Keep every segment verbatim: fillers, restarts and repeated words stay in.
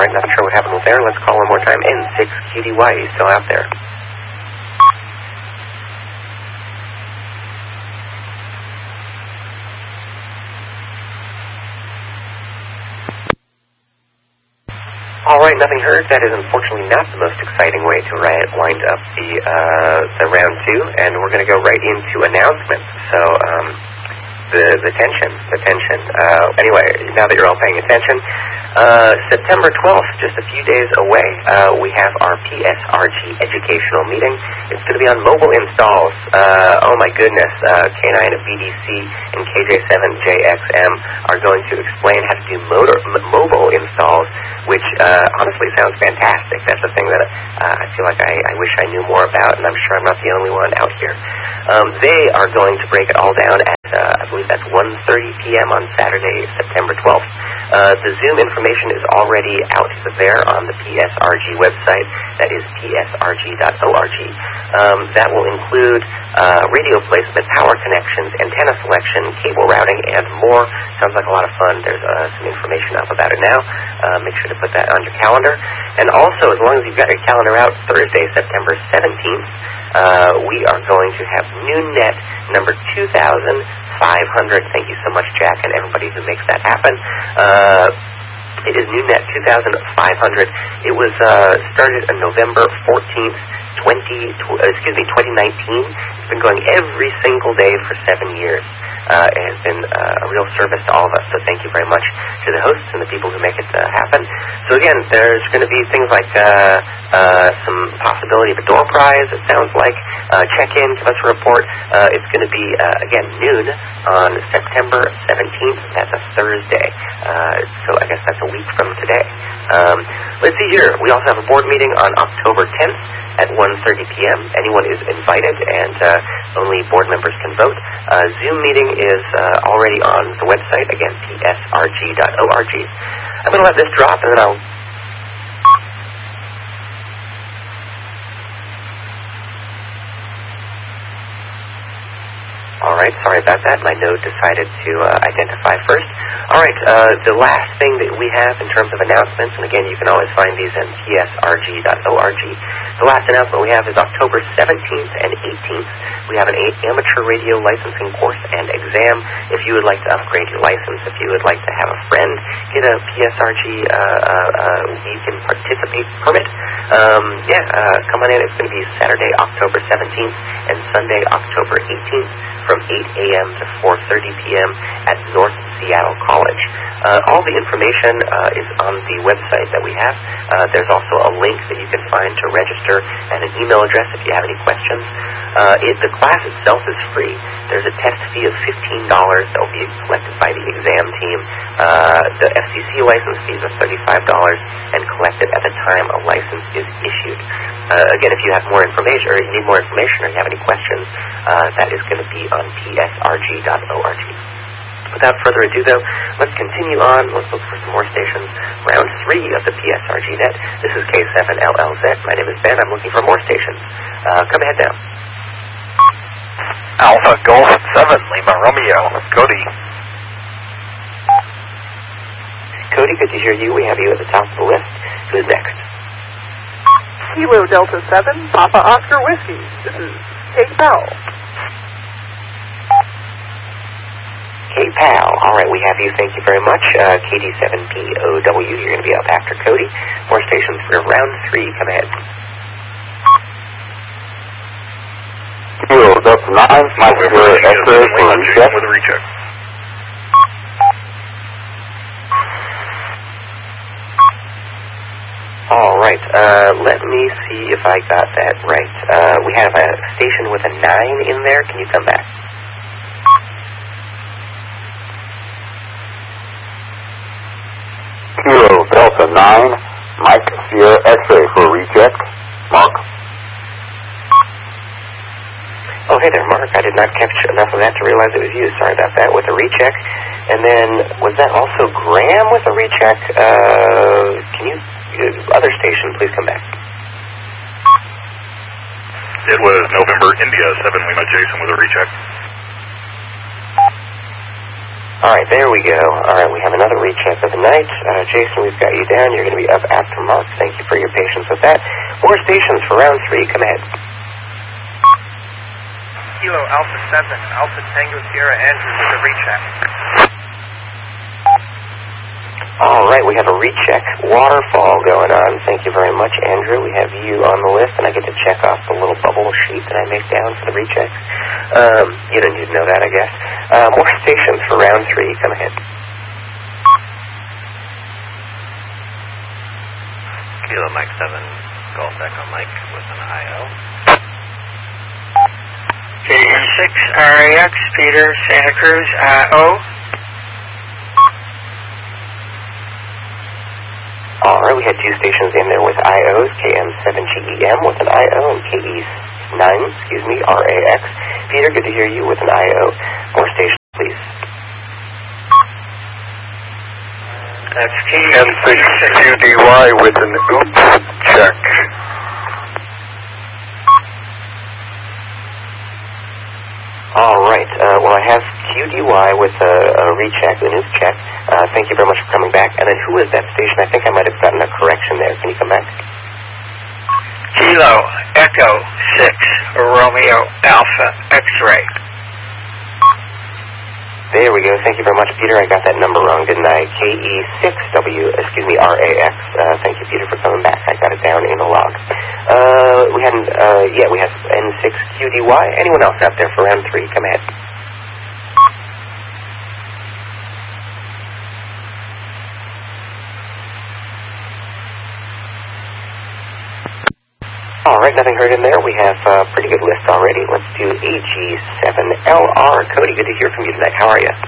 right, not sure what happened with there. Let's call one more time. N six Q D Y, you still out there? All right, nothing heard. That is unfortunately not the most exciting way to wind up the uh, the round two, and we're going to go right into announcements. So um, the the tension, the tension. Uh, anyway, now that you're all paying attention, uh, September twelfth, just a few days away, uh, we have our P S R G educational meeting. It's going to be on mobile installs. Uh, oh my goodness, uh, K nine B D C and K J seven J X M are going to explain how to do motor, m- mobile installs, which uh, honestly sounds fantastic. That's the thing that uh, I feel like I, I wish I knew more about, and I'm sure I'm not the only one out here. Um, they are going to break it all down at, uh, I believe that's one thirty p.m. on Saturday, September twelfth. Uh, the Zoom information is already out there on the P S R G website. That is P S R G dot org. Um, that will include uh, radio placement, power connections, antenna selection, cable routing, and more. Sounds like a lot of fun. There's uh, some information up about it now. Uh, make sure to put that on your calendar. And also, as long as you've got your calendar out, Thursday, September seventeenth, uh, we are going to have NoonNet number two thousand five hundred. Thank you so much, Jack, and everybody who makes that happen. Uh, it is NoonNet two thousand five hundred. It was uh, started on November fourteenth, twenty, uh, excuse me, twenty nineteen. It's been going every single day for seven years. Uh, it has been uh, a real service to all of us, so thank you very much to the hosts and the people who make it uh, happen. So again, there's going to be things like uh, uh, some possibility of a door prize, it sounds like. Uh, check in, give us a report. Uh, it's going to be, uh, again, noon on September seventeenth. That's a Thursday. Uh, so I guess that's a week from today. Um, let's see here. We also have a board meeting on October tenth at one thirty p.m. Anyone is invited, and uh, only board members can vote. Uh, Zoom meeting is uh, already on the website, again, P S R G dot org. I'm going to let this drop, and then I'll... All right, sorry about that. My node decided to uh, identify first. All right, uh, the last thing that we have in terms of announcements, and again, you can always find these on P S R G dot org. The last announcement we have is October seventeenth and eighteenth. We have an amateur radio licensing course and exam. If you would like to upgrade your license, if you would like to have a friend get a P S R G, uh, uh, uh, you can participate permit. Um, yeah, uh, come on in. It's going to be Saturday, October seventeenth, and Sunday, October eighteenth, from eight a.m. to four thirty p.m. at North Seattle College. Uh, all the information uh, is on the website that we have. Uh, there's also a link that you can find to register and an email address if you have any questions. Uh, it, the class itself is free. There's a test fee of fifteen dollars that will be collected by the exam team. Uh, the F C C license fees are thirty-five dollars and collected at the time a license is issued. Uh, again, if you have more information or you need more information or you have any questions, uh, that is going to be on P S R G dot org. Without further ado, though, let's continue on. Let's look for some more stations. Round three of the P S R G net. This is K seven L L Z. My name is Ben. I'm looking for more stations. Uh, come ahead now. Alpha Golf seven, Lima Romeo. Cody. Cody, good to hear you. We have you at the top of the list. Who's next? Kilo Delta seven, Papa Oscar Whiskey. This is Kate Powell. Kate Powell. All right, we have you. Thank you very much. Uh, K D seven P O W. You're going to be up after Cody. More stations for round three. Come ahead. Kilo Delta nine, Mike Zero X-ray for recheck. With a recheck. All right, uh, let me see if I got that right. Uh, we have a station with a nine in there. Can you come back? Kilo Delta nine, Mike Sierra X-ray for recheck. Mark. Oh, hey there, Mark. I did not catch enough of that to realize it was you. Sorry about that. With a recheck. And then, was that also Graham with a recheck? Uh, can you... Other station, please come back. It was November India seven Lima Jason with a recheck. All right, there we go. All right, we have another recheck of the night. Uh, Jason, we've got you down. You're going to be up after Mark. Thank you for your patience with that. More stations for round three. Come ahead. Kilo Alpha seven, Alpha Tango Sierra Andrew with a recheck. All right, we have a recheck waterfall going on. Thank you very much, Andrew. We have you on the list, and I get to check off the little bubble sheet that I make down for the rechecks. Um, you don't need to know that, I guess. Uh, more stations for round three. Come ahead. Kilo Mike seven, Golf Echo Mike with an I O. K E six R A X, Peter, Santa Cruz, I O. All right, we had two stations in there with I Os, K M seven G E M with an I O and K E nine, excuse me, R A X. Peter, good to hear you with an I O. More stations, please. That's K N six Q D Y with an oops check. All right, uh, well, I have Q D Y with a, a recheck, a news check. Uh, thank you very much for coming back. And then who is that station? I think I might have gotten a correction there. Can you come back? Kilo Echo six, Romeo Alpha X-Ray. There we go. Thank you very much, Peter. I got that number wrong, didn't I? K E six W, excuse me, R A X. Uh, thank you, Peter, for coming back. I got it down in the log. Uh, we hadn't, uh, yeah, we have N six Q D Y. Anyone else out there for round three? Come ahead. All right, nothing heard in there. We have a pretty good list already. Let's do A G seven L R. Cody, good to hear from you tonight. How are you?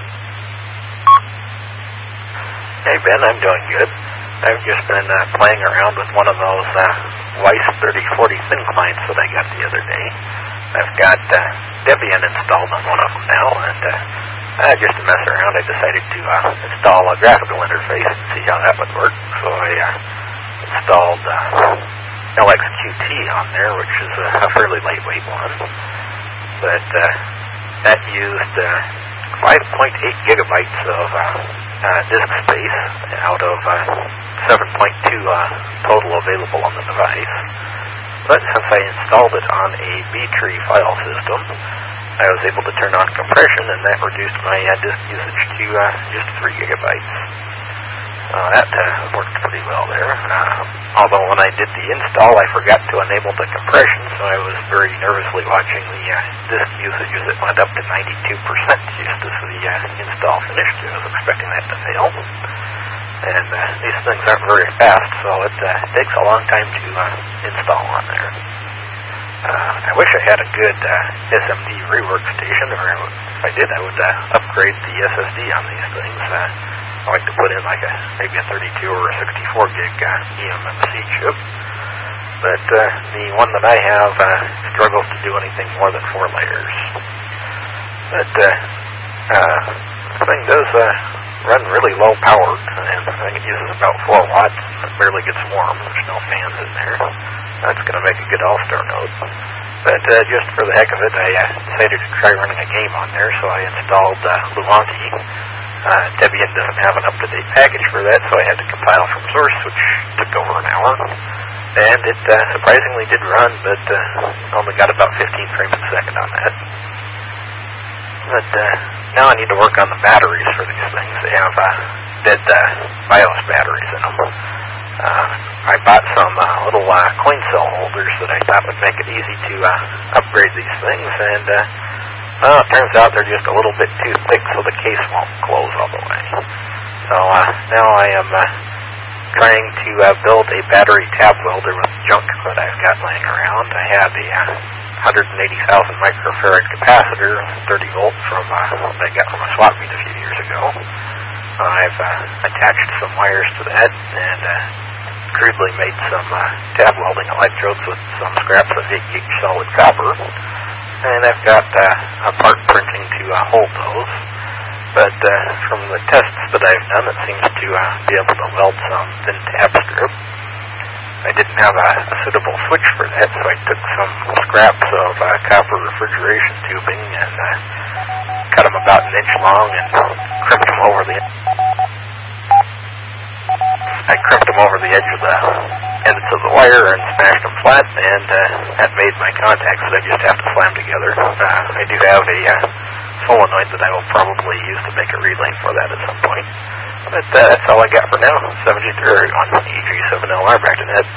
Hey, Ben, I'm doing good. I've just been uh, playing around with one of those uh, Weiss thirty forty thin clients that I got the other day. I've got uh, Debian installed on one of them now, and uh, uh, just to mess around, I decided to uh, install a graphical interface and see how that would work. So I uh, installed uh, L X Q T on there, which is a, a fairly lightweight one. But uh, that used uh, five point eight gigabytes of uh, uh, disk space out of uh, seven point two uh, total available on the device. But since I installed it on a B-tree file system, I was able to turn on compression, and that reduced my uh, disk usage to uh, just three gigabytes. Uh, that uh, worked pretty well there. Uh, although when I did the install, I forgot to enable the compression, so I was very nervously watching the uh, disk usage as it went up to ninety-two percent just as the uh, install finished. I was expecting that to fail. And uh, these things aren't very fast, so it uh, takes a long time to uh, install on there. Uh, I wish I had a good uh, S M D rework station, or if I did, I would uh, upgrade the S S D on these things. Uh, I like to put in like a maybe a thirty-two or a sixty-four gig uh, E M M C chip. But uh, the one that I have uh, struggles to do anything more than four layers. But uh, uh, the thing does uh, run really low powered, and I think it uses about four watts. It barely gets warm. There's no fans in there. That's going to make a good all-star node. But uh, just for the heck of it, I uh, decided to try running a game on there, so I installed uh, Luanti. Uh, Debian doesn't have an up-to-date package for that, so I had to compile from source, which took over an hour. And it uh, surprisingly did run, but uh, only got about fifteen frames a second on that. But uh, now I need to work on the batteries for these things. They have uh, dead uh, BIOS batteries in them. Uh, I bought some uh, little uh, coin cell holders that I thought would make it easy to uh, upgrade these things, and uh, well, it turns out they're just a little bit too thick, so the case won't close all the way. So uh, now I am uh, trying to uh, build a battery tab welder with junk that I've got laying around. I had a uh, one hundred eighty thousand microfarad capacitor, thirty volt, from uh, that I got from a swap meet a few years ago. I've uh, attached some wires to that and uh, crudely made some uh, tab welding electrodes with some scraps of eight gauge solid copper. And I've got uh, a part printing to uh, hold those. But uh, from the tests that I've done, it seems to uh, be able to weld some thin tab strip. I didn't have a, a suitable switch for that, so I took some scraps of uh, copper refrigeration tubing and uh, cut them about an inch long and crimped them over the I crimped them over the edge of the ends of the wire and smashed them flat, and uh, that made my contacts that I just have to slam together. Uh, I do have a uh, solenoid that I will probably use to make a relay for that at some point. But uh, that's all I got for now. seventy-three on E three seven L R back to net.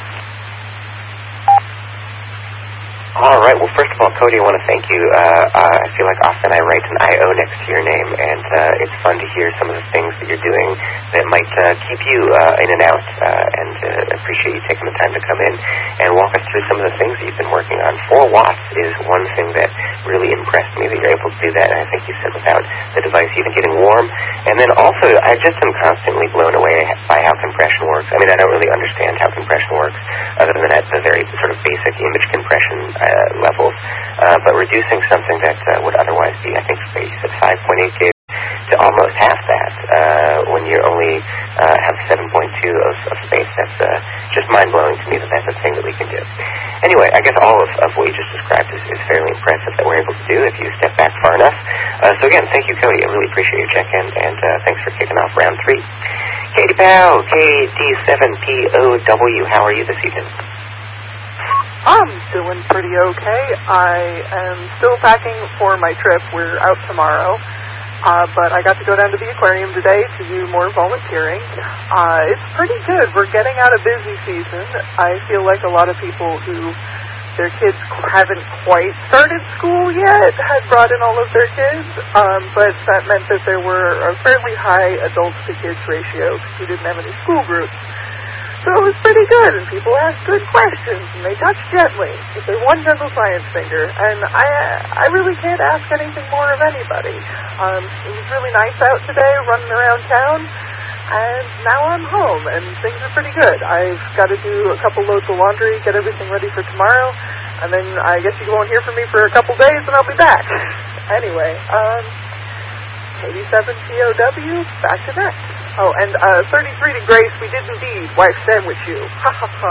All right. Well, first of all, Cody, I want to thank you. Uh, uh, I feel like often I write an I O next to your name, and uh, it's fun to hear some of the things that you're doing that might uh, keep you uh, in and out, uh, and uh, appreciate you taking the time to come in and walk us through some of the things that you've been working on. Four watts is one thing that really impressed me, that you're able to do that, and I think you said without the device even getting warm. And then also, I just am constantly blown away by how compression works. I mean, I don't really understand how compression works, other than at the very sort of basic image compression uh, levels, uh, but reducing something that uh, would otherwise be, I think, space at five point eight gig to almost half that uh, when you only uh, have seven point two of, of space. That's uh, just mind-blowing to me that that's a thing that we can do. Anyway, I guess all of, of what you just described is, is fairly impressive that we're able to do if you step back far enough. Uh, so again, thank you, Cody. I really appreciate your check-in, and uh, thanks for kicking off round three. Katie Powell, K D seven P O W, how are you this evening? I'm doing pretty okay. I am still packing for my trip. We're out tomorrow. Uh, but I got to go down to the aquarium today to do more volunteering. Uh, it's pretty good. We're getting out of busy season. I feel like a lot of people who their kids haven't quite started school yet had brought in all of their kids, um, but that meant that there were a fairly high adults-to-kids ratio because we didn't have any school groups. So it was pretty good, and people asked good questions, and they touched gently with their one gentle science finger, and I I really can't ask anything more of anybody. Um, it was really nice out today, running around town, and now I'm home, and things are pretty good. I've got to do a couple loads of laundry, get everything ready for tomorrow, and then I guess you won't hear from me for a couple days, and I'll be back. Anyway, um, eighty-seven P O W, back to next. Oh, and uh, thirty-three to Grace, we did indeed wife sandwich you. Ha ha ha.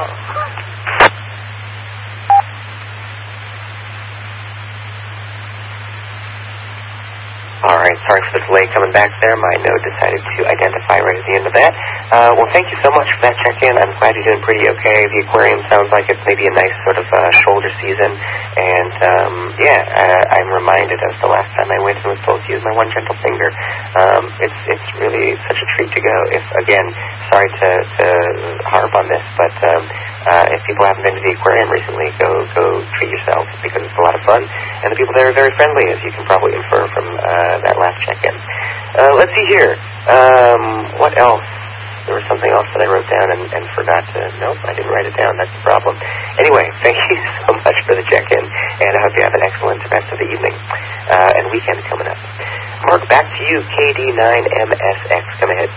All right, sorry for the delay coming back there. My node decided to identify right at the end of that. Uh, well, thank you so much for that check-in. I'm glad you're doing pretty okay. The aquarium sounds like it's maybe a nice sort of uh, shoulder season. And, um, yeah, uh, I'm reminded of the last time I went and was told to use my one gentle finger. Um, it's it's really such a treat to go. If, again, sorry to, to harp on this, but um, uh, if people haven't been to the aquarium recently, go, go treat yourselves because it's a lot of fun. And the people there are very friendly, as you can probably infer from uh, that last check-in. Uh, let's see here. Um, what else? There was something else that I wrote down and, and forgot to... Nope, I didn't write it down. That's the problem. Anyway, thank you so much for the check-in, and I hope you have an excellent rest of the evening uh, and weekend coming up. Mark, back to you. K D nine M S X. Come ahead.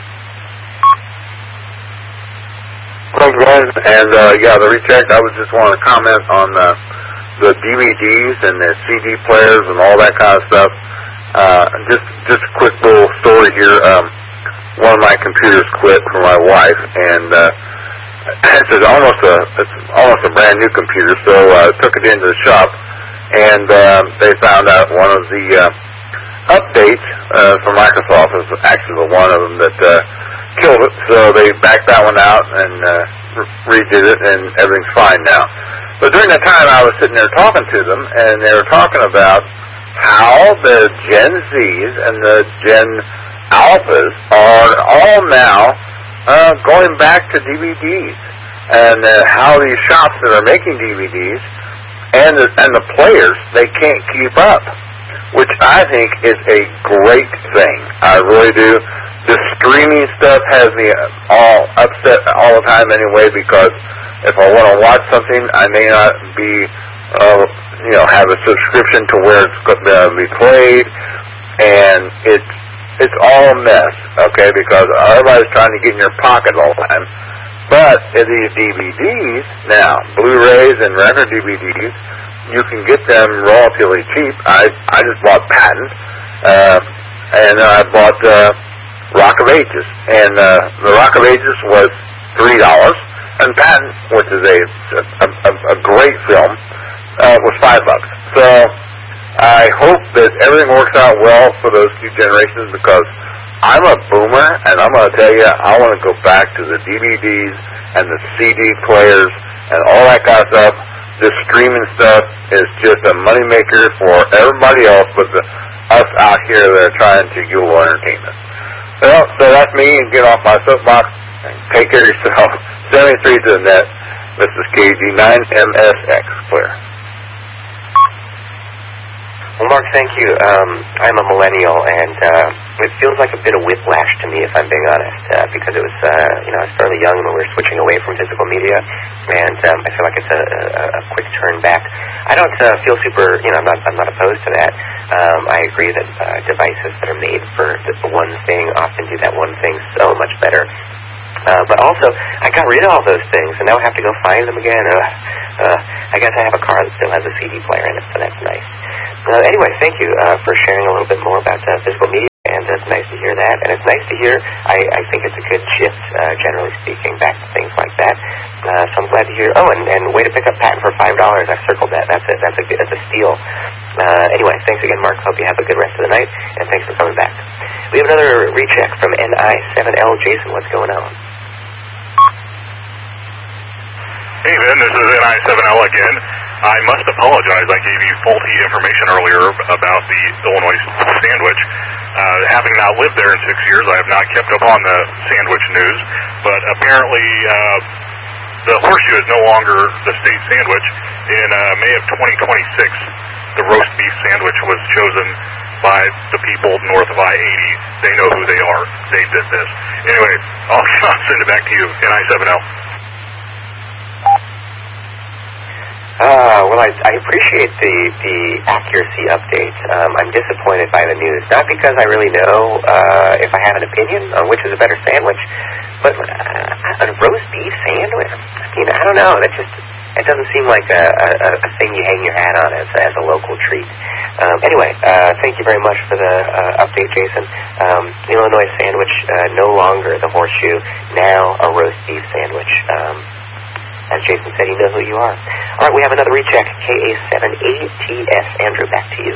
Thanks, guys. And, uh, yeah, the recheck, I was just wanting to comment on uh, the D V Ds and the C D players and all that kind of stuff. Uh, just, just a quick little story here. Um, one of my computers quit for my wife, and uh, it's almost a it's almost a brand new computer. So I uh, took it into the shop, and uh, they found out one of the uh, updates uh, from Microsoft was actually the one of them that uh, killed it. So they backed that one out and uh, re- redid it, and everything's fine now. But during that time, I was sitting there talking to them, and they were talking about how the Gen Zs and the Gen Alphas are all now uh, going back to D V Ds, and uh, how these shops that are making D V Ds and the, and the players, they can't keep up, which I think is a great thing. I really do. The streaming stuff has me all upset all the time anyway, because if I want to watch something, I may not be, uh, you know, have a subscription to where it's going to be played, and it's it's all a mess, okay, because everybody's trying to get in your pocket all the time. But in these D V Ds, now, Blu-rays and record D V Ds, you can get them relatively cheap. I I just bought Patent, uh, and I bought uh, Rock of Ages, and uh, the Rock of Ages was three dollars. And Patton, which is a a, a, a great film, uh, was five bucks. So I hope that everything works out well for those two generations, because I'm a boomer, and I'm going to tell you, I want to go back to the D V Ds and the C D players and all that kind of stuff. This streaming stuff is just a moneymaker for everybody else but the, us out here that are trying to Yule entertainment. Well, so that's me, and get off my soapbox and take care of yourself. seventy-three to the net. This is K G nine M S X clear. Well, Mark, thank you. Um, I'm a millennial, and uh, it feels like a bit of whiplash to me, if I'm being honest, uh, because it was, uh, you know, I was fairly young when we were switching away from physical media, and um, I feel like it's a, a, a quick turn back. I don't uh, feel super, you know, I'm not, I'm not opposed to that. Um, I agree that uh, devices that are made for the one thing often do that one thing so much better. Uh, but also, I got rid of all those things, and now I have to go find them again. Uh, uh, I guess I have a car that still has a C D player in it, so that's nice. Uh, anyway, thank you uh, for sharing a little bit more about uh, physical media, and it's nice to hear that. And it's nice to hear, I, I think it's a good shift, uh, generally speaking, back to things like that. Uh, so I'm glad to hear. Oh, and, and way to pick up Patton for five dollars. I circled that. That's a, that's a, that's a steal. Uh, anyway, thanks again, Mark. Hope you have a good rest of the night, and thanks for coming back. We have another recheck from N I seven L. Jason, what's going on? Hey, Ben, this is N I seven L again. I must apologize. I gave you faulty information earlier about the Illinois sandwich. Uh, having not lived there in six years, I have not kept up on the sandwich news, but apparently uh, the horseshoe is no longer the state sandwich. In uh, May of twenty twenty-six, the roast beef sandwich was chosen by the people north of I eighty. They know who they are. They did this. Anyway, I'll, I'll send it back to you, N I seven L. Uh, well, I, I appreciate the, the accuracy update. Um, I'm disappointed by the news, not because I really know uh, if I have an opinion on which is a better sandwich, but uh, a roast beef sandwich? I mean, I don't know. That just, it doesn't seem like a, a, a thing you hang your hat on as, as a local treat. Um, anyway, uh, thank you very much for the uh, update, Jason. Um, the Illinois sandwich, uh, no longer the horseshoe, now a roast beef sandwich. Um, As Jason said, you know who you are. All right, we have another recheck, K A seven A T S. Andrew, back to you.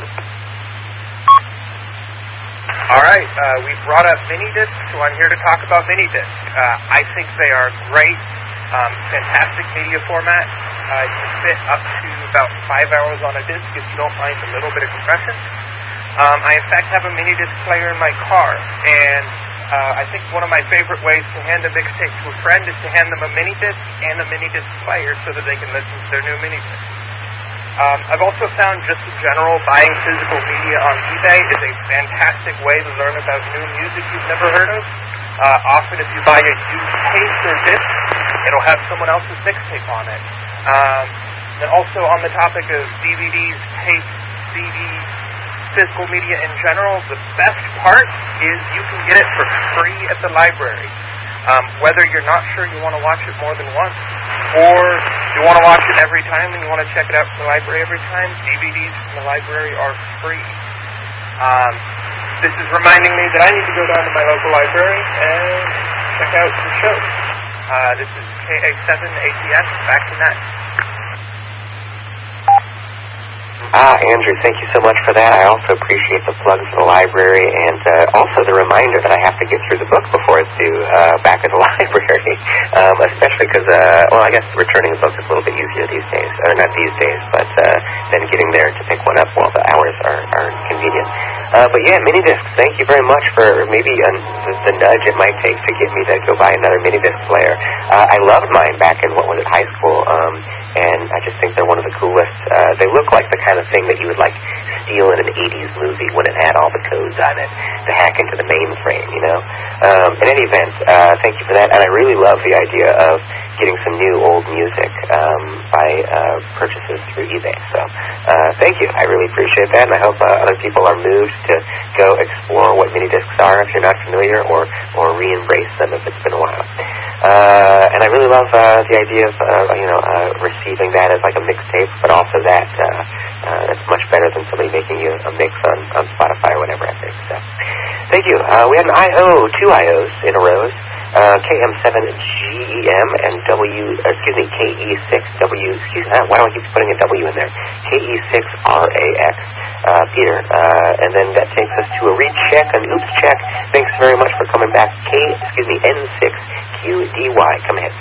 All right, uh, we brought up mini discs, so I'm here to talk about mini discs. Uh, I think they are great, um, fantastic media format. Uh, you can fit up to about five hours on a disc if you don't mind a little bit of compression. Um, I, in fact, have a mini disc player in my car, and Uh, I think one of my favorite ways to hand a mixtape to a friend is to hand them a mini disc and a mini disc player so that they can listen to their new mini disc. Um, I've also found just in general buying physical media on eBay is a fantastic way to learn about new music you've never heard of. Uh, often if you buy a used tape or disc, it'll have someone else's mixtape on it. Um, and also on the topic of D V Ds, tapes, C Ds, physical media in general, the best part is you can get it for free at the library. Um, whether you're not sure you want to watch it more than once, or you want to watch it every time and you want to check it out from the library every time, D V Ds from the library are free. Um, this is reminding me that I need to go down to my local library and check out some shows. Uh, this is K A seven A T S, back to net. Ah, Andrew, thank you so much for that. I also appreciate the plug for the library, and uh, also the reminder that I have to get through the book before it's due uh, back at the library, um, especially because, uh, well, I guess returning a book is a little bit easier these days, or not these days, but uh, then getting there to pick one up while the hours are, are convenient. Uh, but yeah, mini discs, thank you very much for maybe uh, the, the nudge it might take to get me to go buy another mini disc player. Uh, I loved mine back in, what was it, high school, um, and I just think they're one of the coolest. Uh, they look like the kind of thing that you would like steal in an eighties movie when it had all the codes on it to hack into the mainframe, you know. Um, in any event, uh, thank you for that, and I really love the idea of getting some new old music um, by uh, purchases through eBay. So uh, thank you. I really appreciate that, and I hope uh, other people are moved to go explore what mini discs are if you're not familiar, or, or re-embrace them if it's been a while. Uh, and I really love uh, the idea of uh, you know uh, receiving that as like a mixtape, but also that uh, uh, that's much better than somebody making you a mix on, on Spotify or whatever, I think. So thank you. Uh, we had an I O, two I Os in a row. uh, K M seven G E M and W, uh, excuse me, K E six W, excuse me, why do I keep putting a W in there? K E six R A X, uh, Peter. Uh, and then that takes us to a recheck, an oops check. Thanks very much for coming back. K, excuse me, N six Q D Y. Come ahead.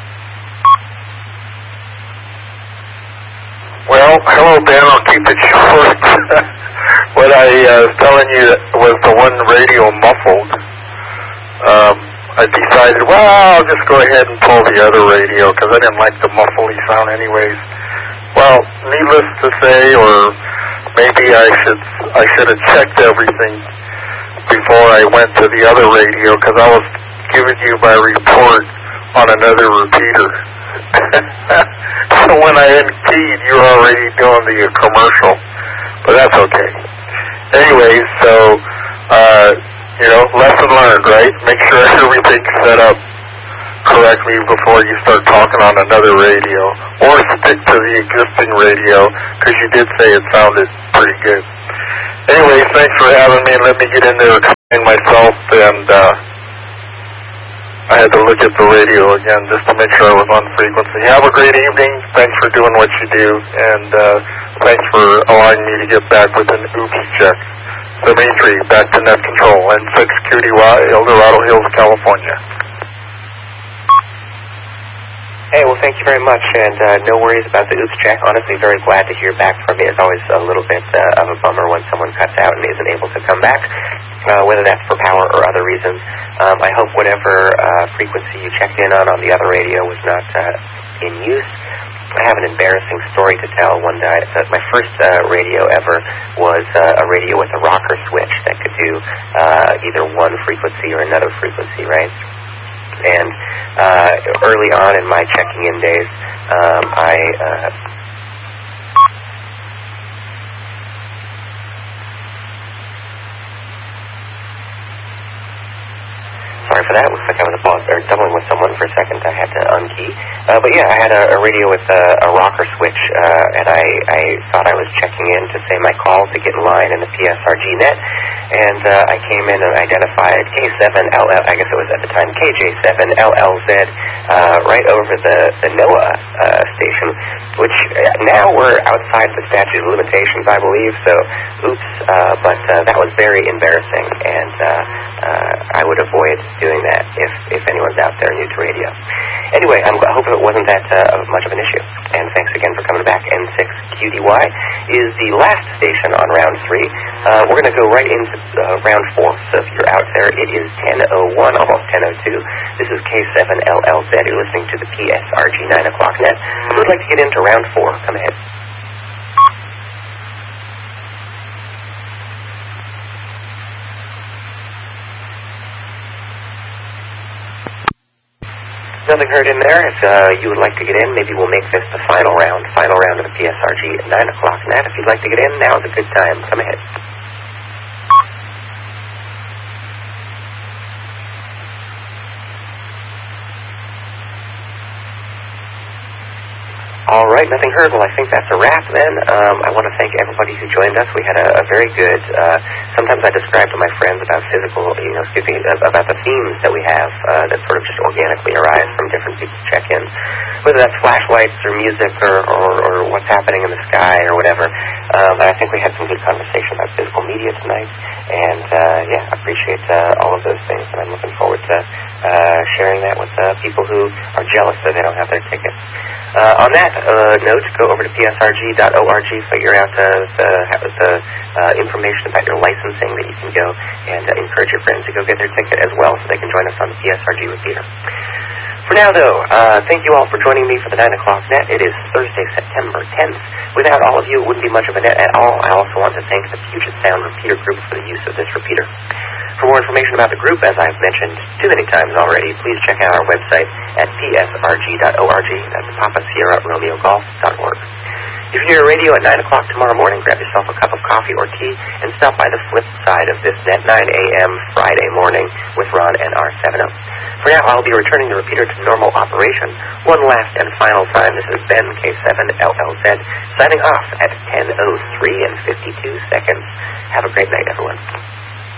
Well, hello, Ben. I'll keep it short. What I uh, was telling you was the one radio muffled. Um, I decided, well, I'll just go ahead and pull the other radio because I didn't like the muffly sound anyways. Well, needless to say, or maybe I should I should have checked everything before I went to the other radio because I was giving you my report on another repeater. So when I had keyed, you were already doing the uh, commercial, but that's okay. Anyway, so, uh, you know, lesson learned, right? Make sure everything's set up correctly before you start talking on another radio, or stick to the existing radio, because you did say it sounded pretty good. Anyway, thanks for having me, and let me get in there and explain myself, and, uh, I had to look at the radio again just to make sure I was on frequency. Have a great evening. Thanks for doing what you do, and uh, thanks for allowing me to get back with an oops check. Dimitri, back to Net Control, N six Q D Y, El Dorado Hills, California. Hey, well, thank you very much, and uh, no worries about the oops check. Honestly, very glad to hear back from you. It's always a little bit uh, of a bummer when someone cuts out and isn't able to come back, uh, whether that's for power or other reasons. Um, I hope whatever uh, frequency you checked in on on the other radio was not uh, in use. I have an embarrassing story to tell. One day, uh, my first uh, radio ever was uh, a radio with a rocker switch that could do uh, either one frequency or another frequency, right? And uh, early on in my checking-in days, um, I... Uh, Sorry for that. Looks like I was about, or doubling with someone for a second. I had to unkey. Uh, but yeah, I had a, a radio with a, a rocker switch, uh, and I, I thought I was checking in to say my call to get in line in the P S R G net. And uh, I came in and identified K seven L L, I guess it was at the time K J seven L L Z, uh, right over the, the NOAA uh, station, which now we're outside the statute of limitations, I believe. So, oops. Uh, but uh, that was very embarrassing, and uh, uh, I would avoid doing that if, if anyone's out there new to radio. Anyway, I'm, I hope it wasn't that uh, much of an issue. And thanks again for coming back. N six Q D Y is the last station on round three. Uh, we're going to go right into uh, round four. So if you're out there, it is ten oh one, almost ten oh two. This is K seven L L Z. You're listening to the P S R G nine o'clock net. If you would like to get into round four, come ahead. Nothing heard in there. If uh, you would like to get in, maybe we'll make this the final round, final round of the P S R G at nine o'clock net. If you'd like to get in, now is a good time. Come ahead. All right, nothing heard. Well, I think that's a wrap then. Um, I want to thank everybody who joined us. We had a, a very good, uh, sometimes I describe to my friends about physical, you know, excuse me, about the themes that we have uh, that sort of just organically arise from different people's check-ins, whether that's flashlights or music or, or, or what's happening in the sky or whatever. Um, but I think we had some good conversation about physical media tonight, and uh, yeah, I appreciate uh, all of those things, and I'm looking forward to uh, sharing that with uh, people who are jealous that they don't have their tickets. Uh, on that uh, note, go over to P S R G dot org, figure out uh, the, the uh, information about your licensing that you can go and uh, encourage your friends to go get their ticket as well so they can join us on the P S R G repeater. For now, though, uh, thank you all for joining me for the nine o'clock net. It is Thursday, September tenth. Without all of you, it wouldn't be much of a net at all. I also want to thank the Puget Sound Repeater Group for the use of this repeater. For more information about the group, as I've mentioned too many times already, please check out our website at P S R G dot org. That's Papa Sierra Romeo Golf dot org. If you're near radio at nine o'clock tomorrow morning, grab yourself a cup of coffee or tea and stop by the flip side of this net, nine a.m. Friday morning with Ron and R seventy. For now, I'll be returning the repeater to normal operation. One last and final time, this is Ben, K seven L L Z, signing off at ten oh three and fifty-two seconds. Have a great night, everyone.